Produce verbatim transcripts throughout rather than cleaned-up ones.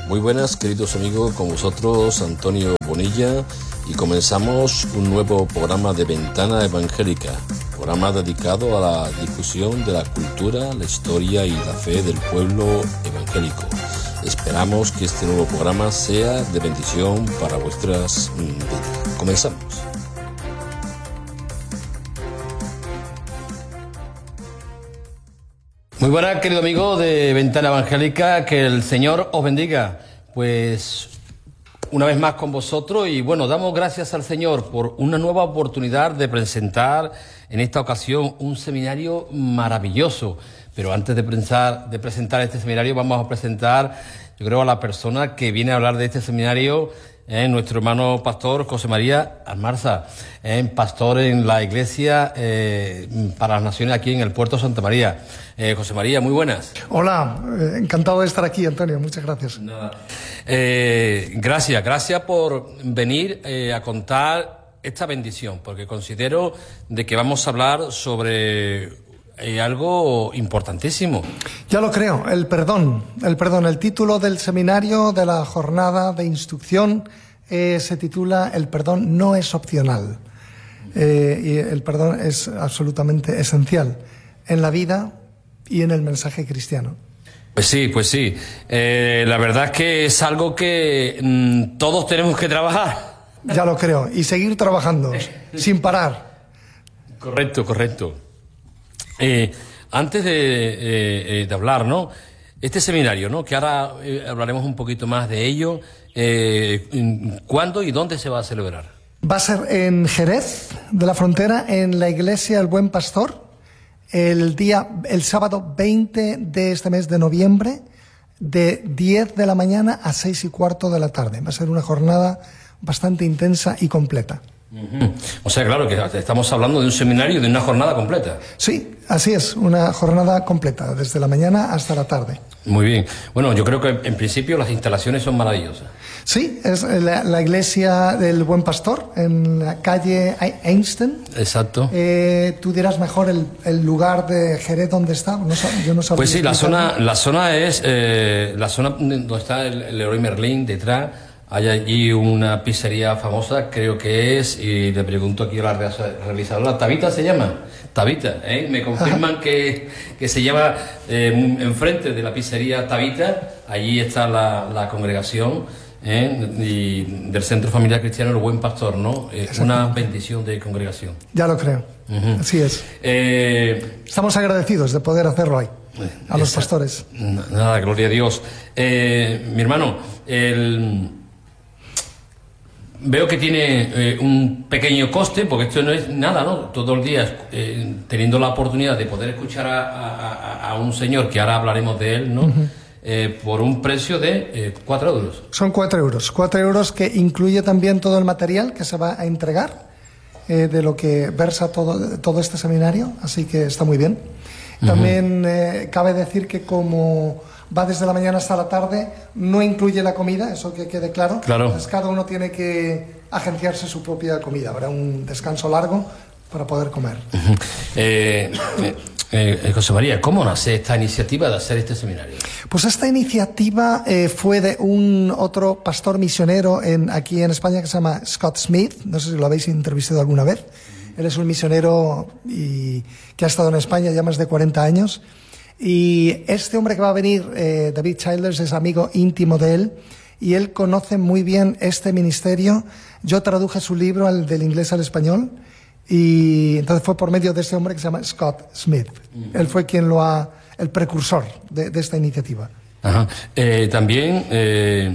Muy buenas, queridos amigos, con vosotros Antonio Bonilla, y comenzamos un nuevo programa de Ventana Evangélica, programa dedicado a la difusión de la cultura, la historia y la fe del pueblo evangélico. Esperamos que este nuevo programa sea de bendición para vuestras vidas. Comenzamos. Muy buenas, querido amigo de Ventana Evangélica, que el Señor os bendiga. Pues una vez más con vosotros, y bueno, damos gracias al Señor por una nueva oportunidad de presentar en esta ocasión un seminario maravilloso. Pero antes de presentar, de presentar este seminario, vamos a presentar, yo creo, a la persona que viene a hablar de este seminario, eh, nuestro hermano pastor José María Almarza, eh, pastor en la Iglesia eh, para las Naciones aquí en el Puerto Santa María. Eh, José María, muy buenas. Hola, eh, encantado de estar aquí, Antonio, muchas gracias. Nada. Eh, gracias, gracias por venir eh, a contar esta bendición, porque considero de que vamos a hablar sobre eh, algo importantísimo. Ya lo creo, el perdón, el perdón, el título del seminario de la jornada de instrucción eh, se titula El perdón no es opcional, eh, y el perdón es absolutamente esencial en la vida y en el mensaje cristiano. Pues sí, pues sí. Eh, la verdad es que es algo que mmm, todos tenemos que trabajar. Ya lo creo. Y seguir trabajando, sin parar. Correcto, correcto. Eh, antes de, eh, de hablar, ¿no? Este seminario, ¿no? Que ahora eh, hablaremos un poquito más de ello. Eh, ¿Cuándo y dónde se va a celebrar? Va a ser en Jerez de la Frontera, en la Iglesia El Buen Pastor, el día, el sábado veinte de este mes de noviembre, de diez de la mañana a seis y cuarto de la tarde. Va a ser una jornada bastante intensa y completa. Uh-huh. O sea, claro, que estamos hablando de un seminario, de una jornada completa. Sí, así es, una jornada completa, desde la mañana hasta la tarde. Muy bien. Bueno, yo creo que en principio las instalaciones son maravillosas. Sí, es la, la iglesia del Buen Pastor, en la calle Einstein. Exacto. Eh, tú dirás mejor el, el lugar de Jerez donde está. No, yo no sabía. Pues sí, la zona, la zona es eh, la zona donde está el Leroy Merlin, detrás. Hay allí una pizzería famosa, creo que es, y le pregunto aquí a la realizadora, ¿Tabita se llama? Tabita, ¿eh? Me confirman que, que se llama eh, enfrente de la pizzería Tabita, allí está la, la congregación ¿eh? y del Centro Familiar Cristiano El Buen Pastor, ¿no? Eh, una bendición de congregación. Ya lo creo, uh-huh. Así es. Eh, Estamos agradecidos de poder hacerlo ahí, a los esa, pastores. Nada, gloria a Dios. Eh, mi hermano, el... Veo que tiene eh, un pequeño coste, porque esto no es nada, ¿no? Todos los días eh, teniendo la oportunidad de poder escuchar a, a, a un señor, que ahora hablaremos de él, ¿no? Uh-huh. Eh, por un precio de eh, cuatro euros. Son cuatro euros. Cuatro euros que incluye también todo el material que se va a entregar, eh, de lo que versa todo, todo este seminario, así que está muy bien. Uh-huh. También eh, cabe decir que como va desde la mañana hasta la tarde, no incluye la comida, eso que quede claro. Claro. Entonces cada uno tiene que agenciarse su propia comida, habrá un descanso largo para poder comer. Uh-huh. eh, eh, eh, José María, ¿cómo nace esta iniciativa de hacer este seminario? Pues esta iniciativa eh, fue de un otro pastor misionero en, aquí en España que se llama Scott Smith, no sé si lo habéis entrevistado alguna vez. Él es un misionero y, que ha estado en España ya más de cuarenta años. Y este hombre que va a venir, eh, David Childers, es amigo íntimo de él y él conoce muy bien este ministerio. Yo traduje su libro al, del inglés al español y entonces fue por medio de este hombre que se llama Scott Smith. Mm. Él fue quien lo ha, el precursor de, de esta iniciativa. Ajá. Eh, también eh,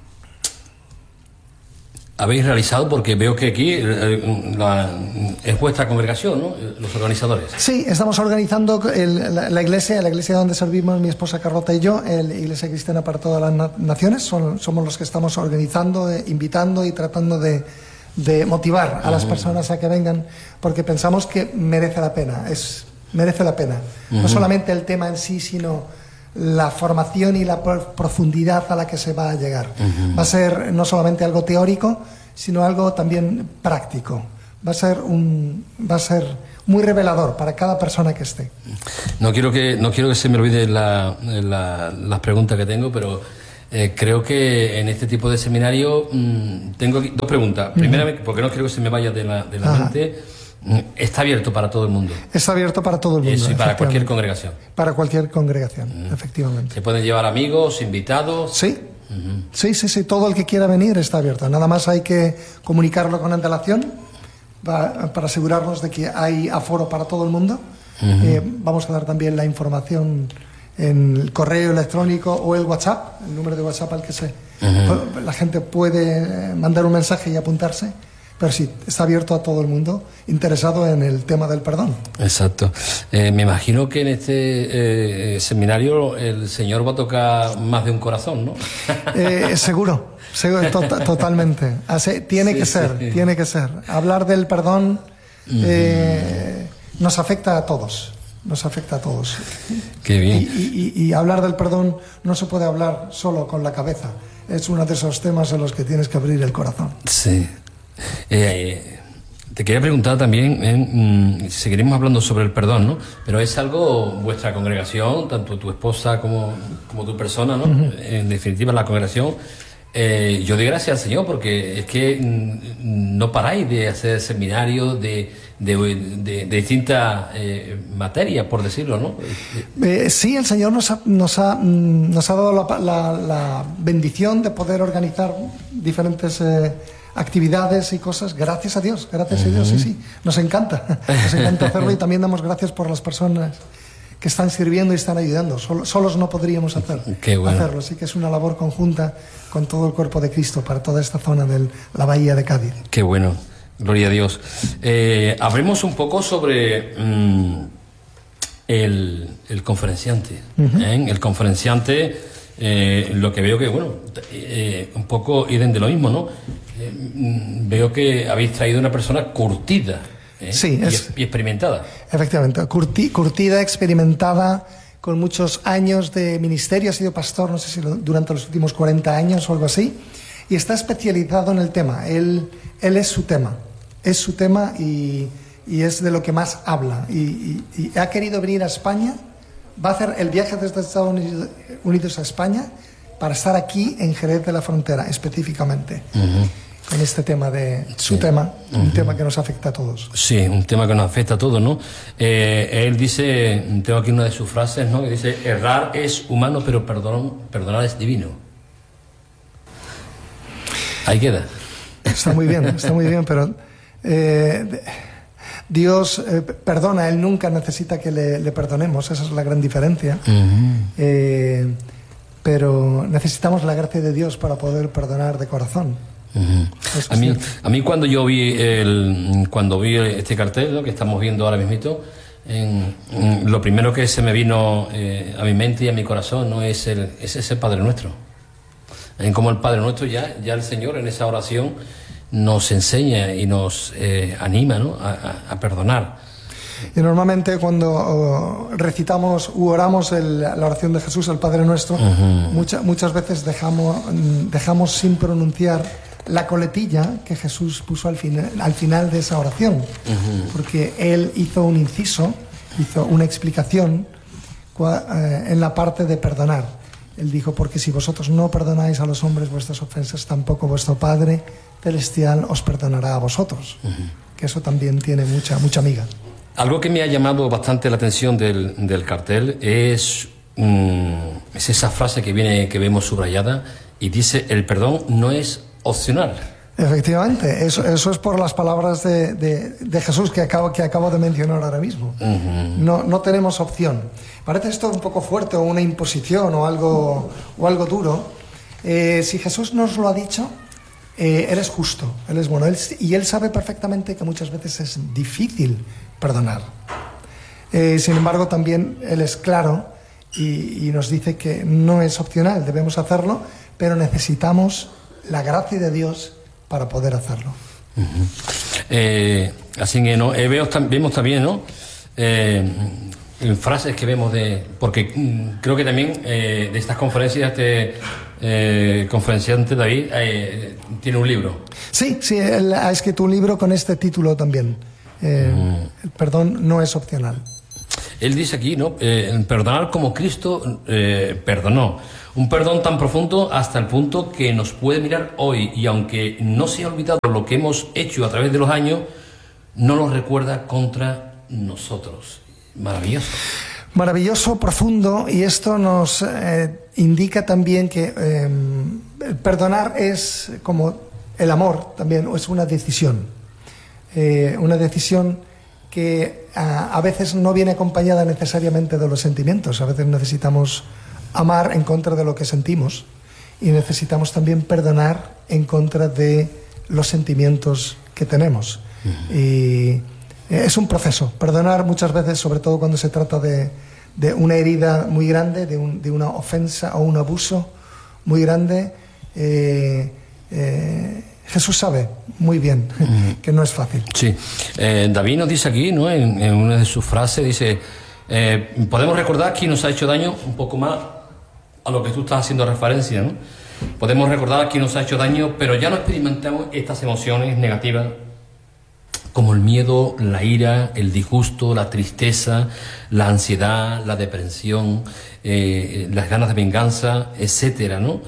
habéis realizado, porque veo que aquí eh, la, es vuestra congregación, ¿no? Los organizadores. Sí, estamos organizando el, la, la iglesia, la iglesia donde servimos mi esposa Carlota y yo, la Iglesia Cristiana para todas las na naciones. Son, somos los que estamos organizando, eh, invitando y tratando de, de motivar a uh-huh. las personas a que vengan, porque pensamos que merece la pena, es, merece la pena. Uh-huh. No solamente el tema en sí, sino la formación y la profundidad a la que se va a llegar. Uh-huh. Va a ser no solamente algo teórico, sino algo también práctico. Va a ser un, va a ser muy revelador para cada persona que esté. No quiero que, no quiero que se me olvide la, la, las preguntas que tengo, pero Eh, creo que en este tipo de seminario mmm, tengo aquí dos preguntas. Uh-huh. Primera, porque no quiero que se me vaya de la, de la mente. Está abierto para todo el mundo. Está abierto para todo el mundo. Eso, y para cualquier congregación. Para cualquier congregación, uh-huh. efectivamente. ¿Se pueden llevar amigos, invitados? Sí. Uh-huh. Sí, sí, sí. Todo el que quiera venir está abierto. Nada más hay que comunicarlo con antelación para, para asegurarnos de que hay aforo para todo el mundo. Uh-huh. Eh, vamos a dar también la información en el correo electrónico o el WhatsApp, el número de WhatsApp al que se uh-huh. la gente puede mandar un mensaje y apuntarse. Pero sí, está abierto a todo el mundo interesado en el tema del perdón. Exacto. Eh, me imagino que en este eh, seminario el Señor va a tocar más de un corazón, ¿no? eh, seguro, seguro to totalmente. Así, tiene sí, que ser, sí. tiene que ser. Hablar del perdón eh, uh-huh. nos afecta a todos. Nos afecta a todos. Qué bien. Y, y, y hablar del perdón no se puede hablar solo con la cabeza. Es uno de esos temas en los que tienes que abrir el corazón. Sí. Eh, te quería preguntar también, eh, mmm, seguiremos hablando sobre el perdón, ¿no? Pero es algo, vuestra congregación, tanto tu esposa como, como tu persona, ¿no? Uh-huh. En definitiva, la congregación, eh, yo doy gracias al Señor porque es que mmm, no paráis de hacer seminarios de, de, de, de distintas eh, materias, por decirlo, ¿no? Eh, sí, el Señor nos ha, nos ha, nos ha dado la, la, la bendición de poder organizar diferentes Eh, actividades y cosas, gracias a Dios, gracias uh-huh. a Dios, sí, sí, nos encanta, nos encanta hacerlo y también damos gracias por las personas que están sirviendo y están ayudando, Sol, solos no podríamos hacer, Qué bueno. hacerlo, así que es una labor conjunta con todo el cuerpo de Cristo para toda esta zona de la bahía de Cádiz. Qué bueno, gloria a Dios. Eh, hablemos un poco sobre mmm, el, el conferenciante, uh-huh. ¿eh? El conferenciante, eh, lo que veo que, bueno, eh, un poco idem de lo mismo, ¿no? Eh, veo que habéis traído una persona curtida ¿eh? sí, y, es, y experimentada. Efectivamente, curti, curtida, experimentada, con muchos años de ministerio, ha sido pastor, no sé si lo, durante los últimos cuarenta años o algo así, y está especializado en el tema. Él, él es su tema, es su tema y, y es de lo que más habla. Y, y, y ha querido venir a España, va a hacer el viaje desde Estados Unidos a España para estar aquí en Jerez de la Frontera, específicamente. Uh-huh. En este tema de su sí. tema, uh-huh. un tema que nos afecta a todos. Sí, un tema que nos afecta a todos, ¿no? Eh, él dice, tengo aquí una de sus frases, ¿no? Que dice, errar es humano, pero perdón, perdonar es divino. Ahí queda. Está muy bien, está muy bien, pero eh, Dios eh, perdona, Él nunca necesita que le, le perdonemos, esa es la gran diferencia. Uh-huh. eh, pero necesitamos la gracia de Dios para poder perdonar de corazón. Uh-huh. A mí, a mí cuando yo vi el, cuando vi este cartel, ¿no? que estamos viendo ahora mismito, en, en, lo primero que se me vino eh, a mi mente y a mi corazón no es el, es ese Padre Nuestro. En como el Padre Nuestro ya, ya el Señor en esa oración nos enseña y nos eh, anima, ¿no? a, a, a perdonar. Y normalmente cuando uh, recitamos u oramos el, la oración de Jesús, el Padre Nuestro, uh-huh. mucha, muchas veces dejamos, dejamos sin pronunciar la coletilla que Jesús puso al final, al final de esa oración, uh-huh. porque Él hizo un inciso, hizo una explicación cua, eh, en la parte de perdonar. Él dijo, porque si vosotros no perdonáis a los hombres vuestras ofensas, tampoco vuestro Padre Celestial os perdonará a vosotros. Uh-huh. Que eso también tiene mucha, mucha miga. Algo que me ha llamado bastante la atención del, del cartel es, um, es esa frase que viene, que vemos subrayada y dice, el perdón no es opcional. Efectivamente, eso, eso es por las palabras de, de, de Jesús que acabo, que acabo de mencionar ahora mismo. Uh-huh. No, no tenemos opción. Parece esto un poco fuerte o una imposición o algo, o algo duro. Eh, si Jesús nos lo ha dicho, eh, Él es justo, Él es bueno. Él, y Él sabe perfectamente que muchas veces es difícil perdonar. Eh, sin embargo, también Él es claro y, y nos dice que no es opcional, debemos hacerlo, pero necesitamos la gracia de Dios para poder hacerlo. Uh-huh. eh, así que no, eh, veo, vemos también, ¿no? Eh, en frases que vemos de... Porque mm, creo que también eh, de estas conferencias este eh, conferenciante David eh, tiene un libro. Sí, sí, él ha escrito un libro con este título también. Eh, uh-huh. El perdón no es opcional. Él dice aquí, ¿no? Eh, perdonar como Cristo eh, perdonó. Un perdón tan profundo hasta el punto que nos puede mirar hoy y aunque no se ha olvidado lo que hemos hecho a través de los años, no lo recuerda contra nosotros. Maravilloso. Maravilloso, profundo, y esto nos eh, indica también que eh, el perdonar es como el amor también, es una decisión. Eh, una decisión que a, a veces no viene acompañada necesariamente de los sentimientos. A veces necesitamos amar en contra de lo que sentimos y necesitamos también perdonar en contra de los sentimientos que tenemos. Uh-huh. Y es un proceso. Perdonar muchas veces, sobre todo cuando se trata de, de una herida muy grande, de, un, de una ofensa o un abuso muy grande, eh, eh, Jesús sabe muy bien uh-huh. que no es fácil. Sí. Eh, David nos dice aquí, ¿no? en, en una de sus frases, dice, eh, podemos recordar quién nos ha hecho daño, un poco más a lo que tú estás haciendo referencia, ¿no? Podemos recordar quién nos ha hecho daño, pero ya no experimentamos estas emociones negativas como el miedo, la ira, el disgusto, la tristeza, la ansiedad, la depresión, eh, las ganas de venganza, etcétera, ¿no?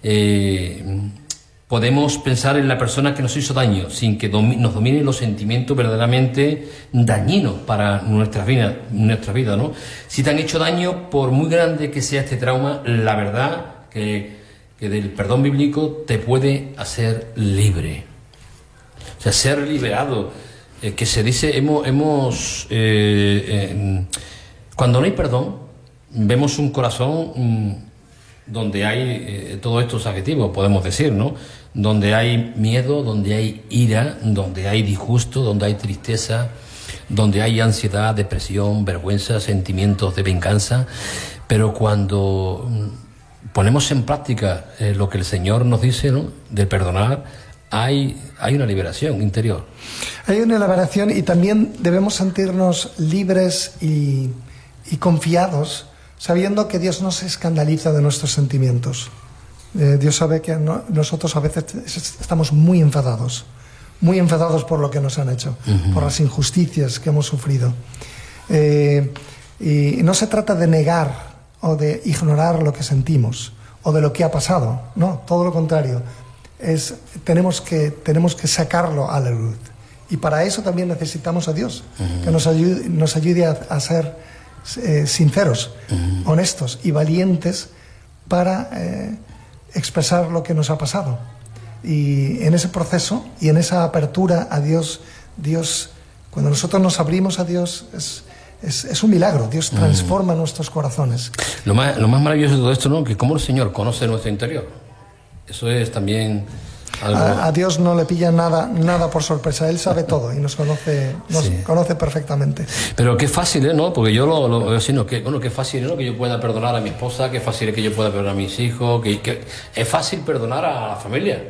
Eh, podemos pensar en la persona que nos hizo daño sin que domi- nos dominen los sentimientos verdaderamente dañinos para nuestra vida, nuestra vida, ¿no? Si te han hecho daño, por muy grande que sea este trauma, la verdad que, que del perdón bíblico te puede hacer libre. O sea, ser liberado, eh, que se dice, hemos, hemos eh, eh, cuando no hay perdón, vemos un corazón mm, donde hay eh, todos estos adjetivos, podemos decir, ¿no? Donde hay miedo, donde hay ira, donde hay disgusto, donde hay tristeza, donde hay ansiedad, depresión, vergüenza, sentimientos de venganza. Pero cuando mm, ponemos en práctica eh, lo que el Señor nos dice, ¿no? De perdonar, hay, hay una liberación interior. Hay una liberación y también debemos sentirnos libres y, y confiados, sabiendo que Dios no se escandaliza de nuestros sentimientos. Eh, Dios sabe que no, nosotros a veces estamos muy enfadados, muy enfadados por lo que nos han hecho, uh-huh. por las injusticias que hemos sufrido. Eh, y no se trata de negar o de ignorar lo que sentimos o de lo que ha pasado, no, todo lo contrario. Es, tenemos, que, tenemos que sacarlo a la luz. Y para eso también necesitamos a Dios, uh-huh. que nos ayude, nos ayude a, a ser eh, sinceros, uh-huh. honestos y valientes para eh, expresar lo que nos ha pasado. Y en ese proceso y en esa apertura a Dios, Dios, cuando nosotros nos abrimos a Dios, es, es, es un milagro. Dios transforma uh-huh. nuestros corazones. Lo más, lo más maravilloso de todo esto, ¿no? Que cómo el Señor conoce nuestro interior. Eso es también algo... A, a Dios no le pilla nada, nada por sorpresa. Él sabe todo y nos conoce, nos sí. conoce perfectamente. Pero qué fácil es, ¿no? Porque yo lo, lo veo así, ¿no? Que, bueno, qué fácil es, ¿no? Que yo pueda perdonar a mi esposa, qué fácil es que yo pueda perdonar a mis hijos, que, que es fácil perdonar a la familia.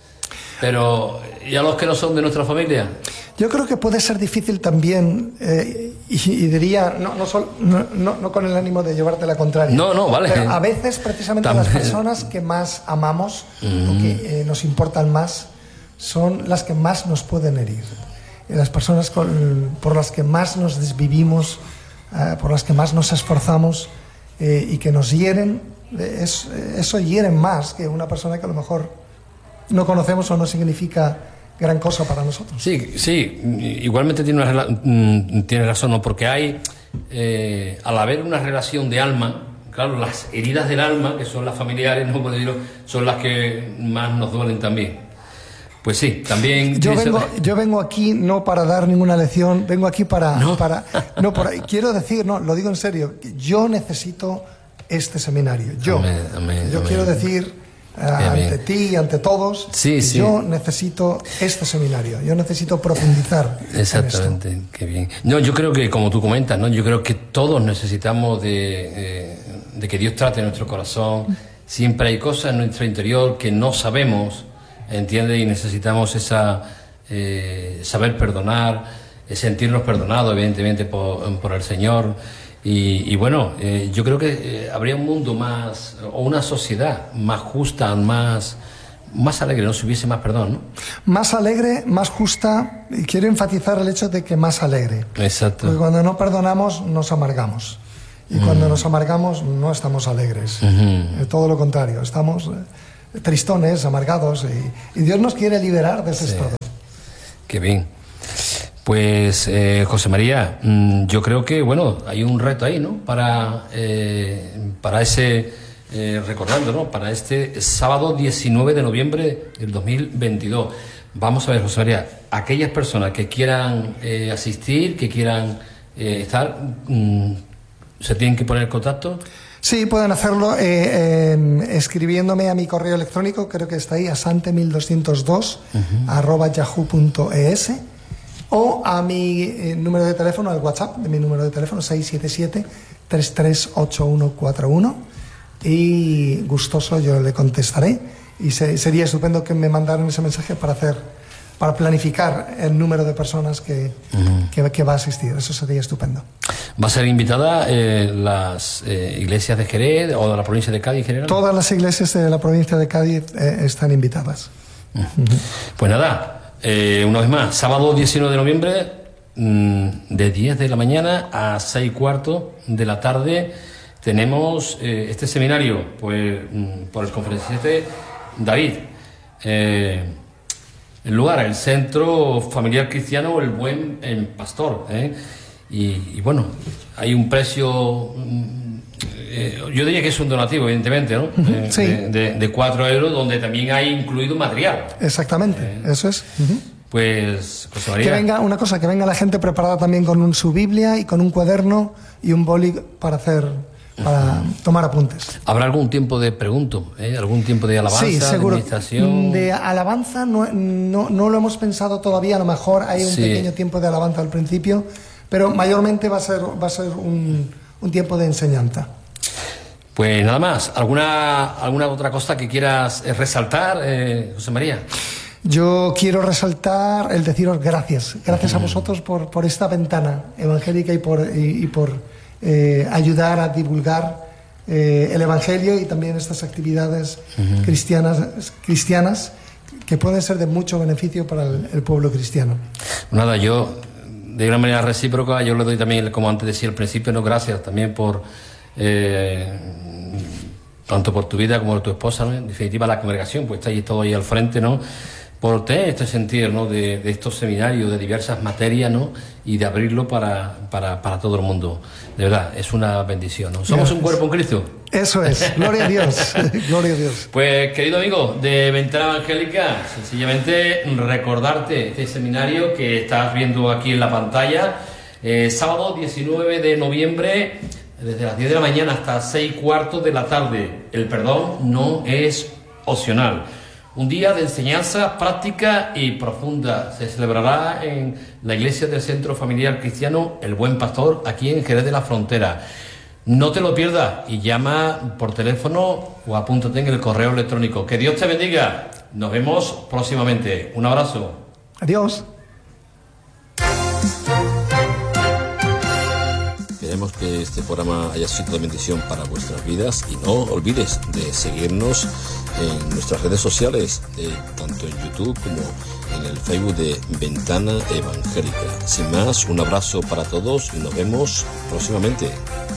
Pero, ¿y a los que no son de nuestra familia? Yo creo que puede ser difícil también, eh, y, y diría, no, no, sol, no, no, no con el ánimo de llevarte la contraria. No, no, vale. Pero a veces, precisamente, también. Las personas que más amamos, mm. o que eh, nos importan más, son las que más nos pueden herir. Y las personas con, por las que más nos desvivimos, eh, por las que más nos esforzamos, eh, y que nos hieren, eh, es, eso hieren más que una persona que a lo mejor no conocemos o no significa gran cosa para nosotros. Sí, sí, igualmente tiene, una, tiene razón, ¿no? Porque hay, eh, al haber una relación de alma, claro, las heridas del alma, que son las familiares, no puedo decirlo, son las que más nos duelen también. Pues sí, también... Yo vengo, yo vengo aquí no para dar ninguna lección, vengo aquí para... No, para, no para, quiero decir, no, lo digo en serio, yo necesito este seminario. Yo, amén, amén, yo amén. quiero decir... Uh, ante ti y ante todos, sí, sí. yo necesito este seminario, yo necesito profundizar. Exactamente, en esto. Qué bien. No, yo creo que, como tú comentas, ¿no? Yo creo que todos necesitamos de, de, de que Dios trate nuestro corazón. Siempre hay cosas en nuestro interior que no sabemos, ¿entiendes? Y necesitamos esa eh, saber perdonar, eh, sentirnos perdonados, evidentemente, por, por el Señor. Y, y bueno, eh, yo creo que eh, habría un mundo más, o una sociedad más justa, más, más alegre, no si hubiese más perdón, ¿no? Más alegre, más justa, y quiero enfatizar el hecho de que más alegre. Exacto. Porque cuando no perdonamos, nos amargamos. Y mm. cuando nos amargamos, no estamos alegres. Uh-huh. Todo lo contrario, estamos tristones, amargados, y, y Dios nos quiere liberar de ese sí. estado. Qué bien. Pues, eh, José María, mmm, yo creo que, bueno, hay un reto ahí, ¿no? Para, eh, para ese... Eh, recordando, ¿no? Para este sábado diecinueve de noviembre del dos mil veintidós. Vamos a ver, José María, aquellas personas que quieran eh, asistir, que quieran eh, estar, mmm, ¿se tienen que poner en contacto? Sí, pueden hacerlo eh, eh, escribiéndome a mi correo electrónico, creo que está ahí, asante mil doscientos dos uh-huh. arroba yahoo punto es, o a mi eh, número de teléfono, al WhatsApp de mi número de teléfono, seis siete siete, tres tres ocho uno cuatro uno. Y gustoso yo le contestaré, y se, sería estupendo que me mandaran ese mensaje para hacer para planificar el número de personas que, uh-huh. que, que va a asistir. Eso sería estupendo. ¿Va a ser invitada eh, las eh, iglesias de Jerez o de la provincia de Cádiz en general? Todas las iglesias de la provincia de Cádiz eh, están invitadas. Uh-huh. Uh-huh. Pues nada, eh, una vez más, sábado diecinueve de noviembre, mmm, de diez de la mañana a seis y cuarto de la tarde. Tenemos eh, este seminario pues, mm, por el conferenciante David. Eh, el lugar, el Centro Familiar Cristiano El Buen el Pastor. ¿eh? Y, y bueno, hay un precio, mm, eh, yo diría que es un donativo, evidentemente, ¿no? Uh-huh, eh, sí. de, de, de cuatro euros, donde también hay incluido material. Exactamente, eh, eso es. Uh-huh. Pues, José María. Que venga, una cosa, que venga la gente preparada también con un, su Biblia y con un cuaderno y un boli para hacer... para tomar apuntes. ¿Habrá algún tiempo de pregunto? ¿eh? ¿Algún tiempo de alabanza, sí, seguro. de meditación? De alabanza no, no, no lo hemos pensado todavía. A lo mejor hay un sí. pequeño tiempo de alabanza al principio, pero mayormente va a ser, va a ser un, un tiempo de enseñanza. Pues nada más. ¿Alguna, alguna otra cosa que quieras resaltar, eh, José María? Yo quiero resaltar el deciros gracias. Gracias uh-huh. a vosotros por, por esta ventana evangélica y por... Y, y por Eh, ayudar a divulgar eh, el Evangelio y también estas actividades uh-huh. cristianas, cristianas que pueden ser de mucho beneficio para el, el pueblo cristiano. Nada, yo de una manera recíproca yo le doy también, como antes decía al principio, no gracias también por eh, tanto por tu vida como por tu esposa, ¿no? En definitiva la congregación, pues está ahí todo ahí al frente, ¿no? Por tener este sentir, ¿no? de, de estos seminarios de diversas materias, ¿no? Y de abrirlo para, para, para todo el mundo. De verdad, es una bendición, ¿no? Somos un cuerpo en Cristo. Eso es, gloria a Dios, gloria a Dios. Pues, querido amigo de Ventana Evangélica, sencillamente recordarte este seminario que estás viendo aquí en la pantalla, eh, sábado diecinueve de noviembre, desde las diez de la mañana hasta seis cuartos de la tarde. El perdón no es opcional. Un día de enseñanza práctica y profunda. Se celebrará en la iglesia del Centro Familiar Cristiano El Buen Pastor, aquí en Jerez de la Frontera. No te lo pierdas y llama por teléfono o apúntate en el correo electrónico. Que Dios te bendiga. Nos vemos próximamente. Un abrazo. Adiós. Esperemos que este programa haya sido de bendición para vuestras vidas y no olvides de seguirnos en nuestras redes sociales, eh, tanto en YouTube como en el Facebook de Ventana Evangélica. Sin más, un abrazo para todos y nos vemos próximamente.